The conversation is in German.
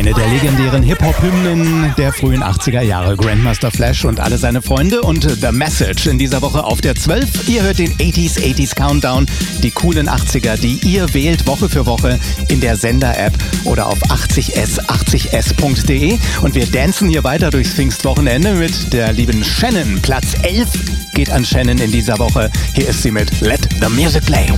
Eine der legendären Hip-Hop-Hymnen der frühen 80er Jahre. Grandmaster Flash und alle seine Freunde und The Message in dieser Woche auf der 12. Ihr hört den 80s Countdown, die coolen 80er, die ihr wählt Woche für Woche in der Sender-App oder auf 80s.de. Und wir dancen hier weiter durchs Pfingstwochenende mit der lieben Shannon. Platz 11 geht an Shannon in dieser Woche. Hier ist sie mit Let the Music Play.